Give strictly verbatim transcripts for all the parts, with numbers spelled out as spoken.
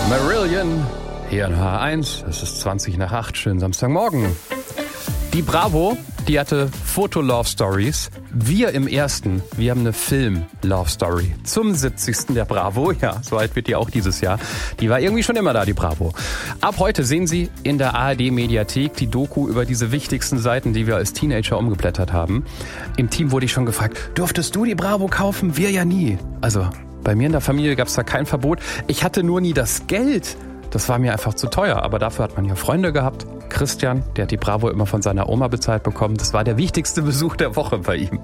Marillion, hier in H eins, es ist zwanzig nach acht, schönen Samstagmorgen. Die Bravo, die hatte Foto-Love-Stories. Wir im Ersten, wir haben eine Film-Love-Story zum siebzigsten der Bravo. Ja, so alt wird die auch dieses Jahr. Die war irgendwie schon immer da, die Bravo. Ab heute sehen Sie in der A R D-Mediathek die Doku über diese wichtigsten Seiten, die wir als Teenager umgeblättert haben. Im Team wurde ich schon gefragt, durftest du die Bravo kaufen? Wir ja nie. Also bei mir in der Familie gab es da kein Verbot. Ich hatte nur nie das Geld. Das war mir einfach zu teuer, aber dafür hat man ja Freunde gehabt. Christian, der hat die Bravo immer von seiner Oma bezahlt bekommen. Das war der wichtigste Besuch der Woche bei ihm.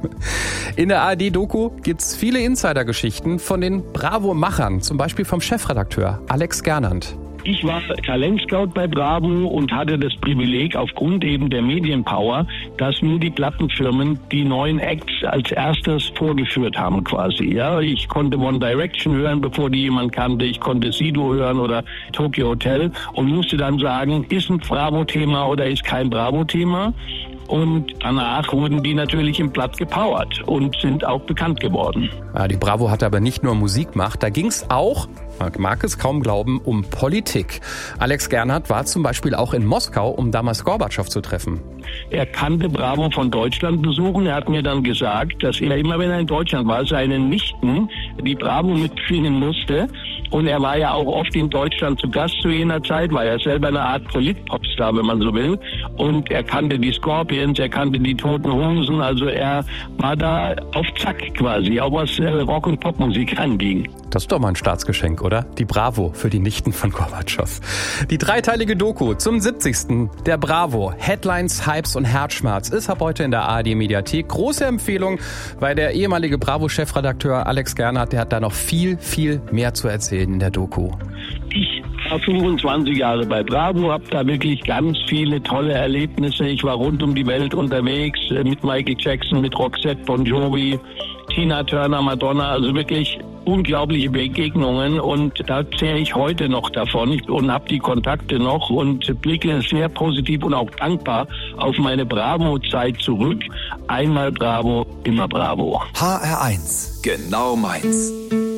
In der A R D-Doku gibt's viele Insidergeschichten von den Bravo-Machern, zum Beispiel vom Chefredakteur Alex Gernand. Ich war Talentscout bei Bravo und hatte das Privileg aufgrund eben der Medienpower, dass nur die Plattenfirmen die neuen Acts als erstes vorgeführt haben quasi. Ja, ich konnte One Direction hören, bevor die jemand kannte. Ich konnte Sido hören oder Tokyo Hotel und musste dann sagen, ist ein Bravo-Thema oder ist kein Bravo-Thema. Und danach wurden die natürlich im Blatt gepowert und sind auch bekannt geworden. Ja, die Bravo hatte aber nicht nur Musikmacht, da ging's auch, man mag es kaum glauben, um Politik. Alex Gernand war zum Beispiel auch in Moskau, um damals Gorbatschow zu treffen. Er kannte Bravo von Deutschland besuchen. Er hat mir dann gesagt, dass er immer, wenn er in Deutschland war, seinen Nichten die Bravo mitbringen musste. Und er war ja auch oft in Deutschland zu Gast zu jener Zeit, war ja selber eine Art Polit-Popstar, wenn man so will. Und er kannte die Scorpions, er kannte die Toten Hosen, also er war da auf Zack quasi, auch was Rock- und Popmusik anging. Das ist doch mal ein Staatsgeschenk, oder? Die Bravo für die Nichten von Gorbatschow. Die dreiteilige Doku zum siebzigsten der Bravo. Headlines, Hypes und Herzschmerz ist ab heute in der A R D-Mediathek. Große Empfehlung, weil der ehemalige Bravo-Chefredakteur Alex Gernand, der hat da noch viel, viel mehr zu erzählen in der Doku. Ich war fünfundzwanzig Jahre bei Bravo, habe da wirklich ganz viele tolle Erlebnisse. Ich war rund um die Welt unterwegs mit Michael Jackson, mit Roxette, Bon Jovi, Tina Turner, Madonna, also wirklich unglaubliche Begegnungen und da zähle ich heute noch davon und habe die Kontakte noch und blicke sehr positiv und auch dankbar auf meine Bravo-Zeit zurück. Einmal Bravo, immer Bravo. H R eins, genau meins.